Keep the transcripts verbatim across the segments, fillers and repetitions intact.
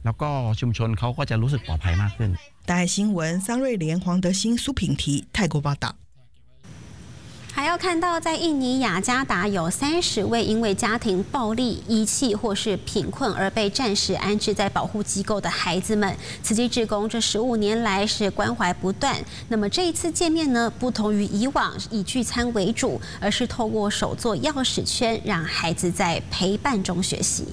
แล้วก็ชุมชนเขาก็จะรู้สึกปลอดภัยมากขึ้น大爱新闻桑瑞莲、黄德兴、苏品提泰国报道。 还要看到，在印尼雅加达有三十位因为家庭暴力、遗弃或是贫困而被暂时安置在保护机构的孩子们。慈济志工这十五年来是关怀不断。那么这一次见面呢，不同于以往以聚餐为主，而是透过手做钥匙圈，让孩子在陪伴中学习。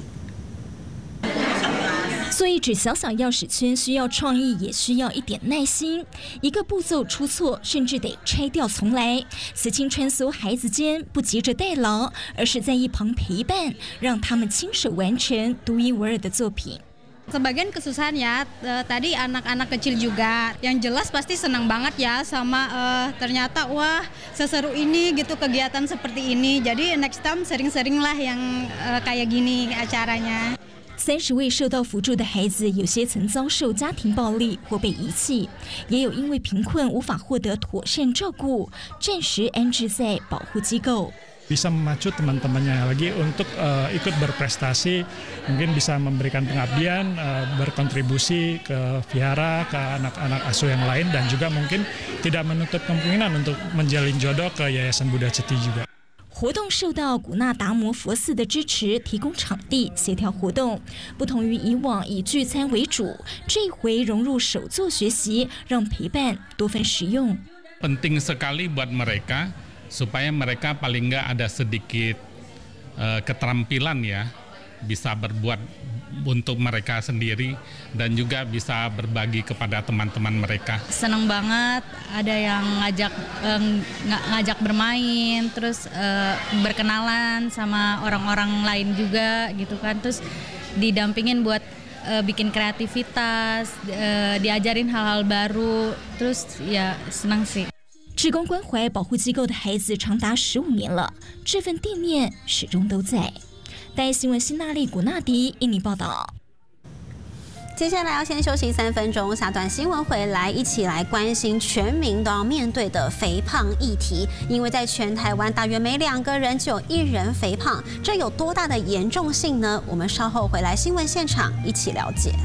做一只小小钥匙圈需要创意，也需要一点耐心。一个步骤出错，甚至得拆掉重来。慈青穿梭孩子间，不急着代劳，而是在一旁陪伴，让他们亲手完成独一无二的作品。 Sebagian kesusahan ya, tadi anak-anak kecil juga. Yang jelas pasti senang banget ya sama uh, ternyata wah seseru ini gitu kegiatan seperti ini. Jadi next time sering-sering lah yang uh, kayak gini acaranya。 三十位受到扶助的孩子，有些曾遭受家庭暴力或被遗弃，也有因为贫困无法获得妥善照顾，暂时安置在保护机构。 bisa memacu teman-temannya lagi untuk uh, ikut berprestasi, mungkin bisa memberikan pengabdian, uh, berkontribusi ke vihara, ke anak-anak asuh yang lain, dan juga mungkin tidak menutup kemungkinan untuk menjalin jodoh ke Yayasan Buddha Ceti juga。 活动受到古纳达摩佛寺的支持，提供场地协调活动。不同于以往以聚餐为主，这回融入手作学习，让陪伴多份实用。 Penting sekali buat mereka supaya mereka paling nggak ada sedikit uh, keterampilan ya, bisa berbuat untuk mereka sendiri dan juga bisa berbagi kepada teman-teman mereka. Senang banget ada yang ngajak eh, ngajak bermain, terus eh, berkenalan sama orang-orang lain juga gitu kan, terus didampingin buat eh, bikin kreativitas, eh, diajarin hal-hal baru, terus ya senang sih。 志工关怀保护机构的孩子长达十五年了，这份惦念始终都在。大爱新闻新纳利古纳迪印尼报道。 接下来要先休息三分钟，下段新闻回来，一起来关心全民都要面对的肥胖议题。因为在全台湾，大约每两个人就有一人肥胖，这有多大的严重性呢？我们稍后回来新闻现场一起了解。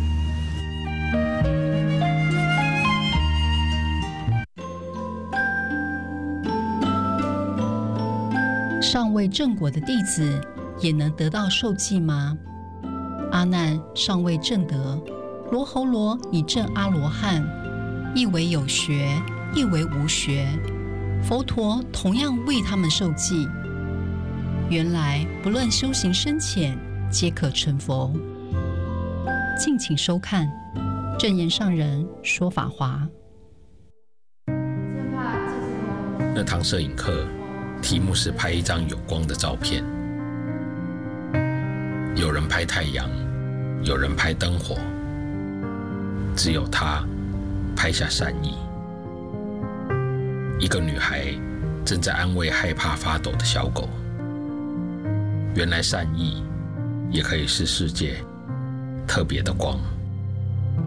尚未正果的弟子也能得到受记吗？阿难尚未正得，罗睺罗已证阿罗汉，亦为有学，亦为无学，佛陀同样为他们受记。原来不论修行深浅，皆可成佛。敬请收看正言上人说法华。 那堂摄影课题目是拍一张有光的照片，有人拍太阳，有人拍灯火，只有他拍下善意。一个女孩正在安慰害怕发抖的小狗。原来善意也可以是世界特别的光。